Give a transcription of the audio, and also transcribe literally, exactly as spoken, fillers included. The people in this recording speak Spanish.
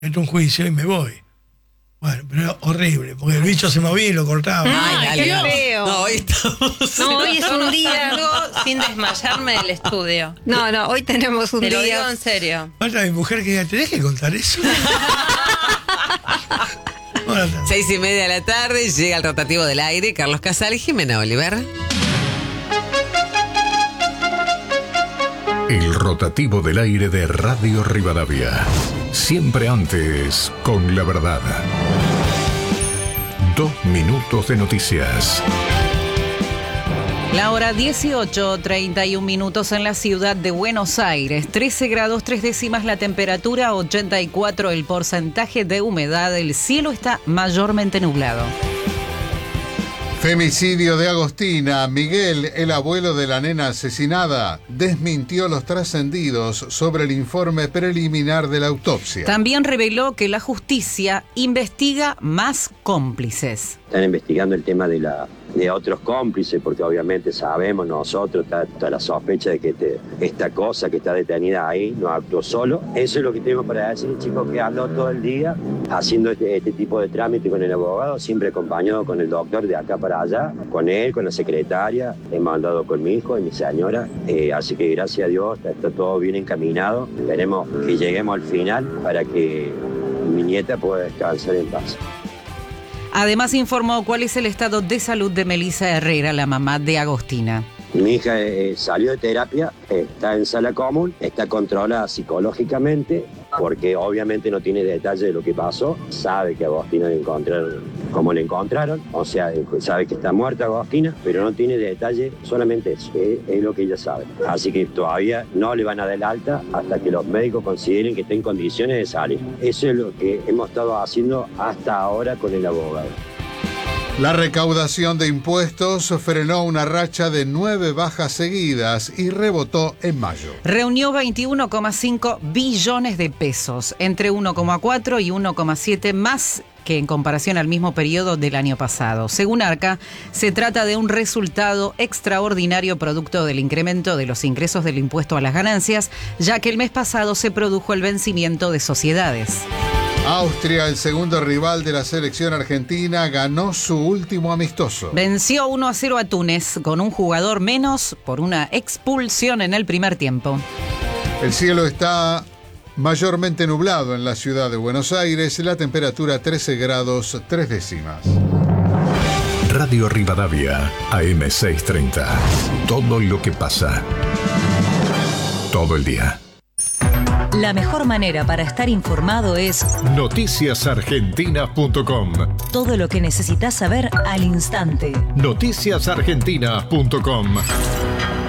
meto un juicio y me voy. Bueno, pero era horrible, porque el bicho se movía y lo cortaba. Ay, Ay, qué no. feo. No, hoy estamos... No, hoy es Yo un no día. salgo sin desmayarme del estudio. No, no, hoy tenemos un Te lo digo día. en serio. Falta mi mujer que diga, ¿tenés que contar eso? Buenas tardes. Seis y media de la tarde, llega el rotativo del aire, Carlos Casal y Jimena Oliver. El rotativo del aire de Radio Rivadavia. Siempre antes, con la verdad. Dos minutos de noticias. La hora dieciocho, treinta y un minutos en la ciudad de Buenos Aires. trece grados tres décimas la temperatura, ochenta y cuatro el porcentaje de humedad. El cielo está mayormente nublado. Femicidio de Agostina. Miguel, el abuelo de la nena asesinada, desmintió los trascendidos sobre el informe preliminar de la autopsia. También reveló que la justicia investiga más cómplices. Están investigando el tema de la de otros cómplices, porque obviamente sabemos nosotros, está, está la sospecha de que te, esta cosa que está detenida ahí no actuó solo. Eso es lo que tengo para decir, chicos, que ando todo el día haciendo este, este tipo de trámite con el abogado, siempre acompañado con el doctor de acá para allá, con él, con la secretaria, hemos andado con mi hijo y mi señora, eh, así que gracias a Dios está, está todo bien encaminado. Esperemos que lleguemos al final para que mi nieta pueda descansar en paz. Además informó cuál es el estado de salud de Melissa Herrera, la mamá de Agostina. Mi hija eh, salió de terapia, está en sala común, está controlada psicológicamente, porque obviamente no tiene detalle de lo que pasó, sabe que a Agostina le encontraron como le encontraron, o sea, sabe que está muerta Agostina, pero no tiene detalle, solamente eso, es, es lo que ella sabe. Así que todavía no le van a dar el alta hasta que los médicos consideren que está en condiciones de salir. Eso es lo que hemos estado haciendo hasta ahora con el abogado. La recaudación de impuestos frenó una racha de nueve bajas seguidas y rebotó en mayo. Reunió veintiuno coma cinco billones de pesos, entre uno coma cuatro y uno coma siete más que en comparación al mismo periodo del año pasado. Según Arca, se trata de un resultado extraordinario producto del incremento de los ingresos del impuesto a las ganancias, ya que el mes pasado se produjo el vencimiento de sociedades. Austria, el segundo rival de la selección argentina, ganó su último amistoso. Venció uno a cero a Túnez con un jugador menos por una expulsión en el primer tiempo. El cielo está mayormente nublado en la ciudad de Buenos Aires, la temperatura trece grados tres décimas. Radio Rivadavia, A M seiscientos treinta. Todo lo que pasa. Todo el día. La mejor manera para estar informado es noticias argentinas punto com. todo lo que necesitas saber al instante. noticias argentinas punto com.